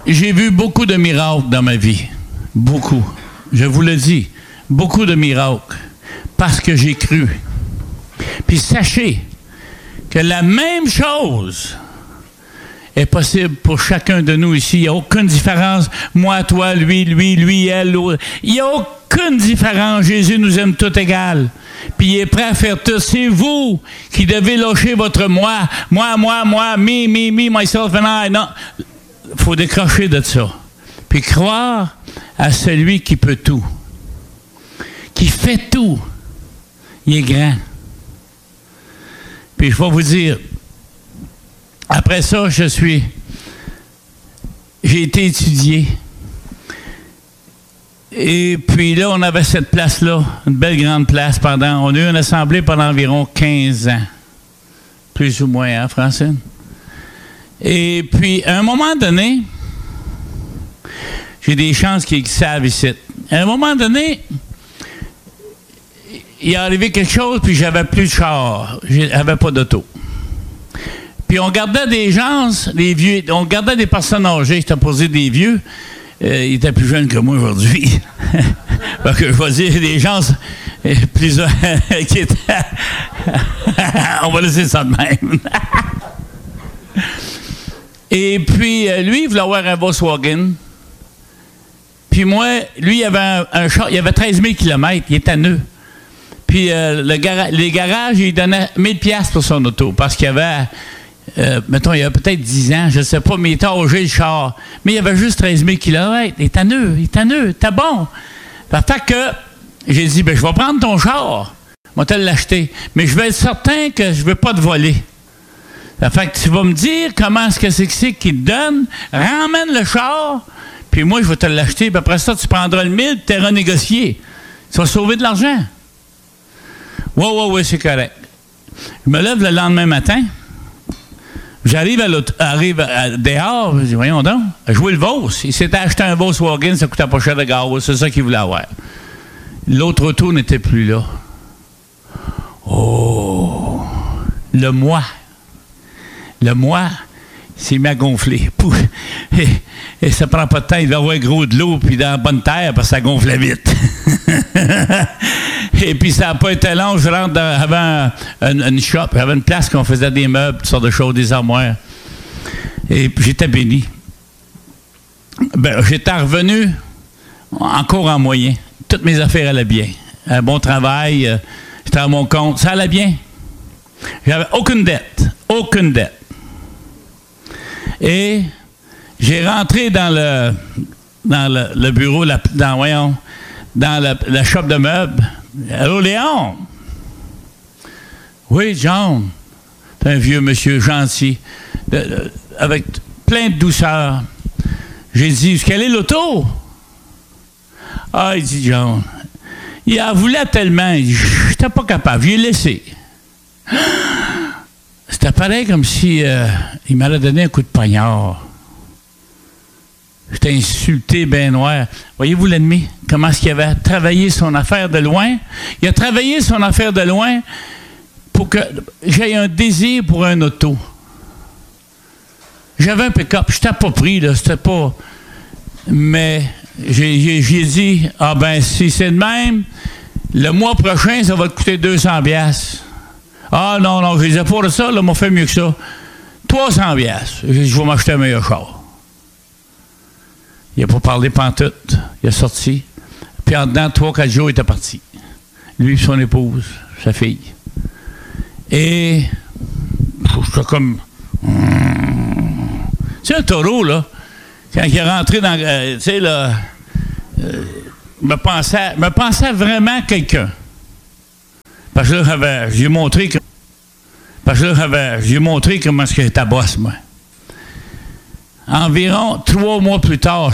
j'ai vu beaucoup de miracles dans ma vie. Beaucoup. Je vous le dis. Beaucoup de miracles. Parce que j'ai cru. Puis sachez que la même chose est possible pour chacun de nous ici. Il n'y a aucune différence. Moi, toi, lui, elle, l'autre. Il n'y a aucune différence. Jésus nous aime tous égal. Puis il est prêt à faire tout. C'est vous qui devez lâcher votre moi, me, myself and I. Non. Il faut décrocher de ça. Puis croire à celui qui peut tout. Qui fait tout. Il est grand. Puis je vais vous dire, après ça, j'ai été étudié. Et puis là, on avait cette place-là, une belle grande place on a eu une assemblée pendant environ 15 ans. Plus ou moins, hein, Francine? Et puis, à un moment donné, j'ai des chances qu'ils savent ici. À un moment donné, il est arrivé quelque chose, puis j'avais plus de char. J'avais pas d'auto. Puis on gardait des gens, des vieux, on gardait des personnes âgées, j'étais posé des vieux. Ils étaient plus jeunes que moi aujourd'hui. Parce que je vais dire des gens plus qui étaient. On va laisser ça de même. Et puis, lui, il voulait avoir un Volkswagen. Puis moi, lui, il avait un char, il avait 13 000 km, il était à nœud. Puis les garages, ils donnaient 1 000 $ pour son auto, parce qu'il y avait, mettons, il y a peut-être 10 ans, je ne sais pas, mais il était âgé, le char. Mais il y avait juste 13 000 km. Il était à nœud, t'es bon. Fait que j'ai dit, je vais prendre ton char, je vais te l'acheter, mais je vais être certain que je ne veux pas te voler. Fait que tu vas me dire comment est-ce que c'est qu'il te donne, ramène le char, puis moi, je vais te l'acheter, puis après ça, tu prendras le 1000, tu iras négocier. Tu vas sauver de l'argent. Oui, c'est correct. Je me lève le lendemain matin. J'arrive dehors. Je dis, voyons donc, jouer le Vos. Il s'était acheté un Volkswagen, ça coûtait pas cher de gaz. C'est ça qu'il voulait avoir. L'autre auto n'était plus là. Oh! Le moi, s'est mis à gonfler. Et ça prend pas de temps. Il va avoir gros de l'eau puis dans la bonne terre parce que ça gonflait vite. Et puis ça n'a pas été long. Je rentre avant une shop. Il y avait une place qu'on faisait des meubles, toutes sortes de choses, des armoires. Et puis j'étais béni. J'étais revenu encore en moyen. Toutes mes affaires allaient bien. Un bon travail. J'étais à mon compte. Ça allait bien. J'avais aucune dette. Aucune dette. Et j'ai rentré dans le bureau, dans la shop de meubles. Allô, Léon? Oui, John. C'est un vieux monsieur gentil, avec plein de douceur. J'ai dit, quelle est l'auto? Ah, il dit, John, il en voulait tellement, je n'étais pas capable, je l'ai laissé. C'était pareil comme si il m'avait donné un coup de poignard. J'étais insulté, ben noir. Voyez-vous l'ennemi? Comment est-ce qu'il avait travaillé son affaire de loin? Il a travaillé son affaire de loin pour que j'aie un désir pour un auto. J'avais un pick-up. Je n'étais pas pris, là. C'était pas... Mais j'ai dit, si c'est de même, le mois prochain, ça va te coûter 200 $. Ah non, je disais pour ça, là, m'a fait mieux que ça. 300 $. Je vais m'acheter un meilleur char. Il n'a pas parlé pantoute. Il a sorti. Puis en dedans, 3-4 jours, il était parti. Lui et son épouse, sa fille. Et j'étais comme... C'est un taureau, là. Quand il est rentré dans... tu sais, là... me pensait vraiment quelqu'un. Parce que là, j'ai montré comment est-ce que j'étais boss, moi. Environ 3 mois plus tard,